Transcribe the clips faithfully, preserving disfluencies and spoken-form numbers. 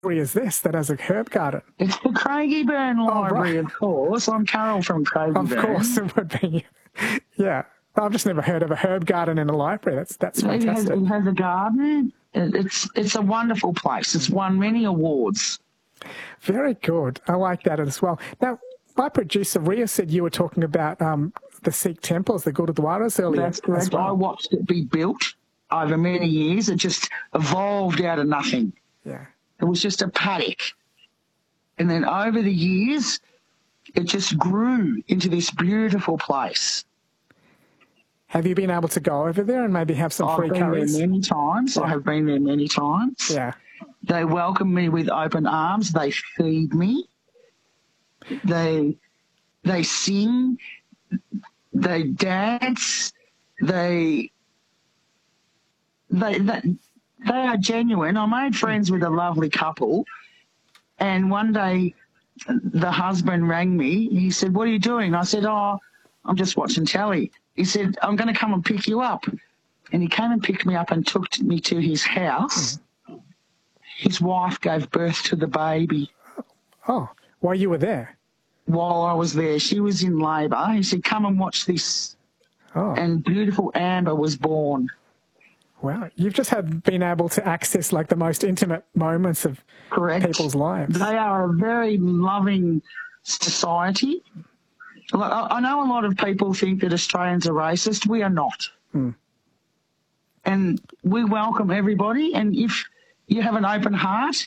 is this that has a herb garden? It's the Craigieburn Library, right. of course. I'm Carol from Craigieburn. Of course it would be. Yeah. I've just never heard of a herb garden in a library. That's that's It has, fantastic. it has a garden. It- It's it's a wonderful place. It's won many awards. Very good. I like that as well. Now, my producer, Ria, said you were talking about um, the Sikh temples, the Gurdwaras earlier. That's correct. as well. I watched it be built over many years. It just evolved out of nothing. Yeah. It was just a paddock. And then over the years, it just grew into this beautiful place. Have you been able to go over there and maybe have some I've free been curries? there many times. I have been there many times. Yeah. They welcome me with open arms. They feed me. They they sing. They dance. They they they, they are genuine. I made friends with a lovely couple, and one day the husband rang me. He said, "What are you doing?" I said, "Oh, I'm just watching telly." He said, "I'm going to come and pick you up." And he came and picked me up and took me to his house. Mm. His wife gave birth to the baby. Oh, while you were there? While I was there. She was in labour. He said, "Come and watch this." Oh. And beautiful Amber was born. Wow. You've just had been able to access like the most intimate moments of Correct. people's lives. They are a very loving society. I know a lot of people think that Australians are racist. We are not. Mm. And we welcome everybody. And if you have an open heart,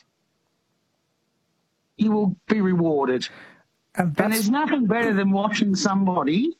you will be rewarded. And, and there's nothing better than watching somebody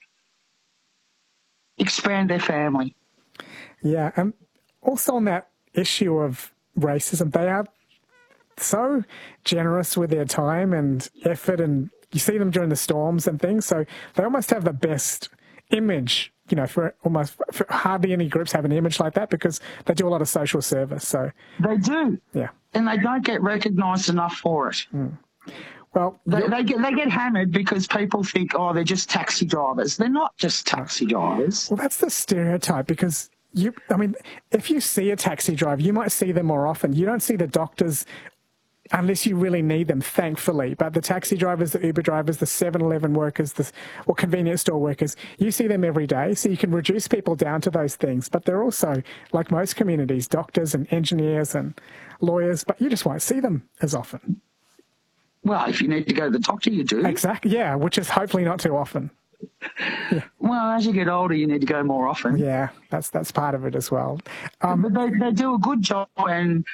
expand their family. Yeah. And also on that issue of racism, they are so generous with their time and effort, and you see them during the storms and things. So they almost have the best image, you know, for almost for hardly any groups have an image like that because they do a lot of social service. So they do. Yeah. And they don't get recognised enough for it. Mm. Well, they, they get they get hammered because people think, oh, they're just taxi drivers. They're not just taxi drivers. Well, that's the stereotype because you, I mean, if you see a taxi driver, you might see them more often. You don't see the doctors unless you really need them, thankfully. But the taxi drivers, the Uber drivers, the seven eleven workers, the or convenience store workers, you see them every day. So you can reduce people down to those things. But they're also, like most communities, doctors and engineers and lawyers, but you just won't see them as often. Well, if you need to go to the doctor, you do. Exactly, yeah, which is hopefully not too often. Yeah. Well, as you get older, you need to go more often. Yeah, that's that's part of it as well. Um, but they, they do a good job, and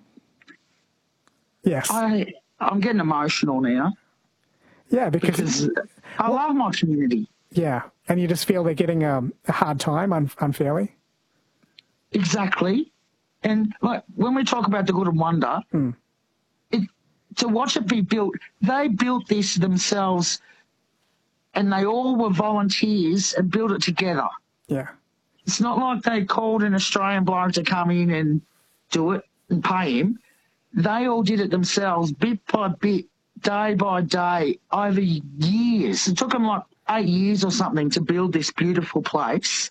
yes, I I'm getting emotional now. Yeah, because, because I well, love my community. Yeah, and you just feel they're getting um, a hard time un unfairly. Exactly, and like when we talk about the Good and Wonder, hmm. it. To watch it be built, they built this themselves and they all were volunteers and built it together. Yeah. It's not like they called an Australian bloke to come in and do it and pay him. They all did it themselves, bit by bit, day by day, over years. It took them like eight years or something to build this beautiful place.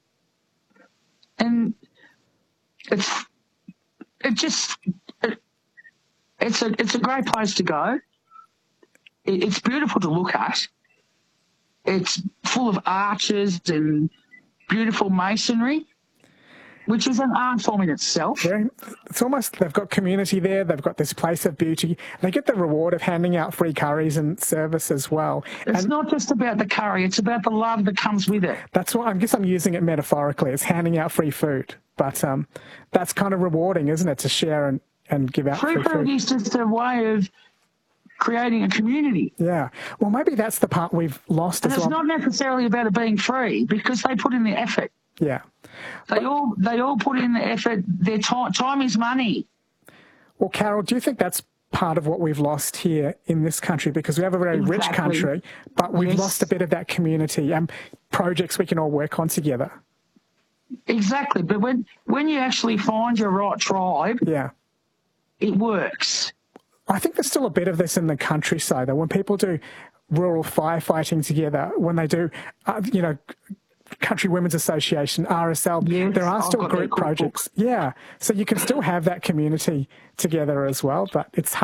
And it's, it just... It, It's a it's a great place to go. It, it's beautiful to look at. It's full of arches and beautiful masonry, which is an art form in itself. Yeah, it's almost, they've got community there, they've got this place of beauty. They get the reward of handing out free curries and service as well. It's and not just about the curry, it's about the love that comes with it. That's why I guess I'm using it metaphorically. It's handing out free food. But um, that's kind of rewarding, isn't it, to share and and give out free, free food. food is just a way of creating a community. Yeah. Well, maybe that's the part we've lost and as well. It's not necessarily about it being free because they put in the effort. Yeah. They all they all put in the effort. Their time time is money. Well, Carol, do you think that's part of what we've lost here in this country? Because we have a very exactly. rich country, but we've yes. lost a bit of that community and projects we can all work on together. Exactly. But when when you actually find your right tribe, yeah. it works. I think there's still a bit of this in the countryside, though. When people do rural firefighting together, when they do, uh, you know, Country Women's Association, R S L, yes, there are I've still group projects. Book. Yeah. So you can still have that community together as well, but it's hard.